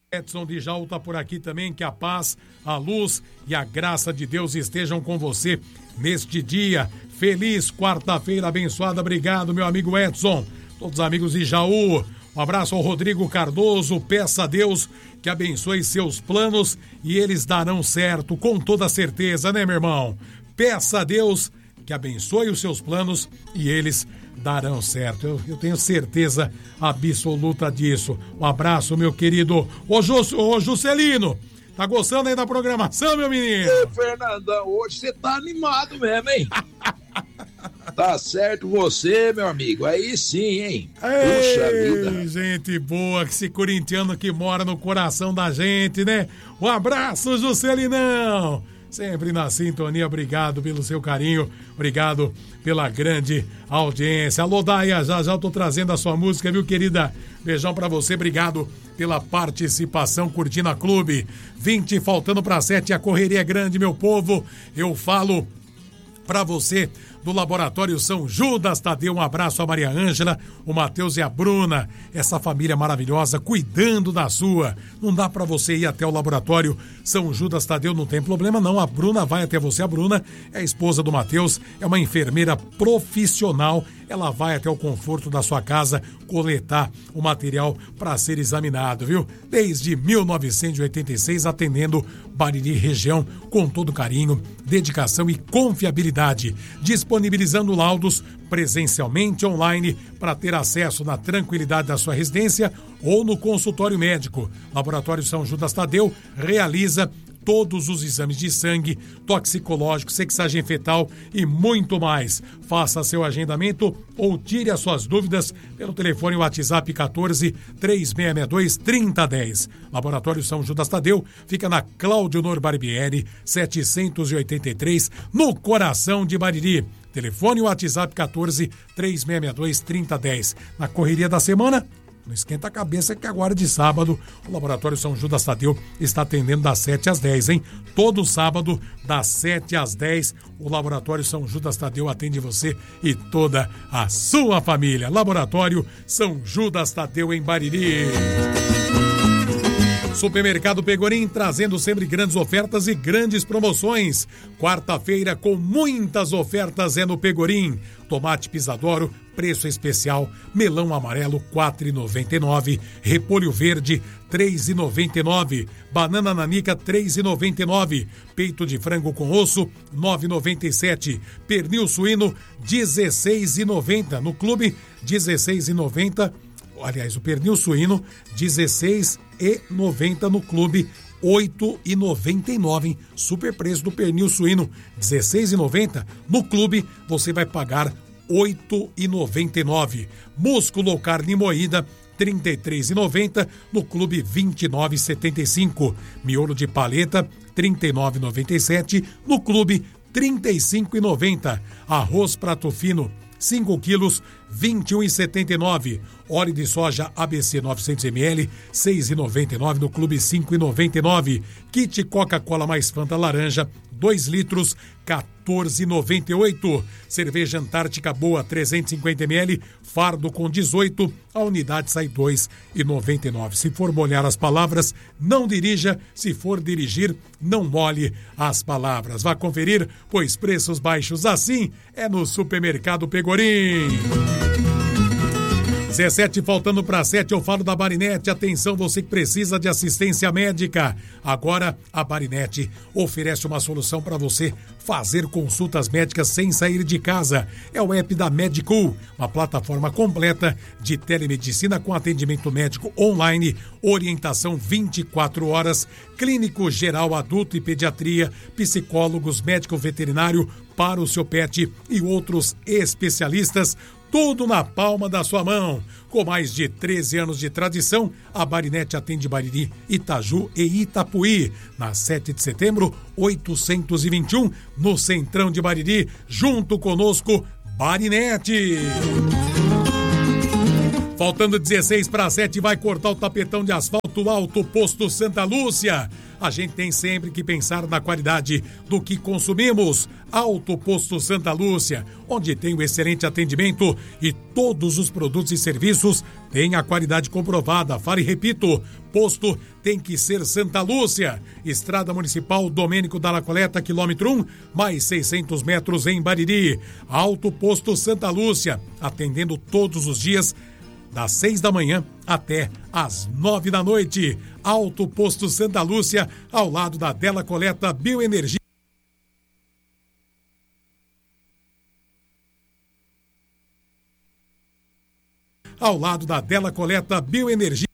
Edson de Jaú tá por aqui também, que a paz, a luz e a graça de Deus estejam com você neste dia. Feliz quarta-feira abençoada, obrigado meu amigo Edson, todos os amigos de Jaú. Um abraço ao Rodrigo Cardoso, peça a Deus que abençoe seus planos e eles darão certo, com toda certeza, né meu irmão? Peça a Deus que abençoe os seus planos e eles darão certo. Eu tenho certeza absoluta disso. Um abraço, meu querido. Ô Juscelino, tá gostando aí da programação, meu menino? Ô, Fernandão, hoje você tá animado mesmo, hein? Tá certo você, meu amigo. Aí sim, hein? Puxa vida. Gente boa, que esse corintiano que mora no coração da gente, né? Um abraço, Juscelinão. Sempre na sintonia, obrigado pelo seu carinho, obrigado pela grande audiência. Alô, Daia, já eu tô trazendo a sua música, viu, querida? Beijão pra você, obrigado pela participação, curtindo a Clube. 20, faltando pra 7, a correria é grande, meu povo. Eu falo pra você do Laboratório São Judas Tadeu, um abraço a Maria Ângela, o Matheus e a Bruna, essa família maravilhosa, cuidando da sua. Não dá pra você ir até o Laboratório São Judas Tadeu, não tem problema não, a Bruna vai até você. A Bruna é a esposa do Matheus, é uma enfermeira profissional, ela vai até o conforto da sua casa coletar o material para ser examinado, viu? Desde 1986, atendendo Bariri região com todo carinho, dedicação e confiabilidade, disponibilizando laudos presencialmente online para ter acesso na tranquilidade da sua residência ou no consultório médico. Laboratório São Judas Tadeu realiza todos os exames de sangue, toxicológico, sexagem fetal e muito mais. Faça seu agendamento ou tire as suas dúvidas pelo telefone WhatsApp 14 3662 3010. Laboratório São Judas Tadeu fica na Cláudio Nor Barbieri, 783, no coração de Bariri. Telefone WhatsApp 14 3662 3010. Na correria da semana, não esquenta a cabeça que agora de sábado o Laboratório São Judas Tadeu está atendendo das 7 às 10, hein? Todo sábado, das 7 às 10, o Laboratório São Judas Tadeu atende você e toda a sua família. Laboratório São Judas Tadeu em Bariri. Supermercado Pegorim, trazendo sempre grandes ofertas e grandes promoções. Quarta-feira com muitas ofertas é no Pegorim. Tomate Pisadoro, preço especial. Melão amarelo, R$ 4,99. Repolho verde, R$ 3,99. Banana nanica, R$ 3,99. Peito de frango com osso, R$ 9,97. Pernil suíno, R$ 16,90. No clube, R$ 16,90. Aliás, o pernil suíno, R$ 16,90 no clube, R$ 8,99. Super preço do pernil suíno, R$ 16,90. No clube, você vai pagar R$ 8,99. Músculo ou carne moída, R$ 33,90. No clube, R$ 29,75. Miolo de paleta, R$ 39,97. No clube, R$ 35,90. Arroz prato fino, 5 quilos, R$ 21,79. Óleo de soja ABC 900ml, R$ 6,99. No clube, R$ 5,99. Kit Coca-Cola mais Fanta laranja, 2 litros, R$ 14,98. Cerveja Antártica Boa, 350ml, fardo com 18, a unidade sai R$ 2,99. Se for molhar as palavras, não dirija. Se for dirigir, não molhe as palavras. Vá conferir, pois preços baixos assim é no Supermercado Pegorim. 17, faltando para 7, eu falo da Barinete. Atenção, você que precisa de assistência médica. Agora, a Barinete oferece uma solução para você fazer consultas médicas sem sair de casa. É o app da Medicool, uma plataforma completa de telemedicina com atendimento médico online, orientação 24 horas, clínico geral, adulto e pediatria, psicólogos, médico veterinário para o seu pet e outros especialistas. Tudo na palma da sua mão. Com mais de 13 anos de tradição, a Barinete atende Bariri, Itaju e Itapuí. Na 7 de setembro, 821, no Centrão de Bariri. Junto conosco, Barinete. Faltando 16 para 7, vai cortar o tapetão de asfalto Alto Posto Santa Lúcia. A gente tem sempre que pensar na qualidade do que consumimos. Alto Posto Santa Lúcia, onde tem um excelente atendimento e todos os produtos e serviços têm a qualidade comprovada. Fale e repito, posto tem que ser Santa Lúcia. Estrada Municipal Domênico Dalla Coleta, quilômetro 1, mais 600 metros em Bariri. Alto Posto Santa Lúcia, atendendo todos os dias, das 6 da manhã até às 9 da noite. Alto Posto Santa Lúcia, ao lado da Della Coleta Bioenergia. Ao lado da Della Coleta Bioenergia.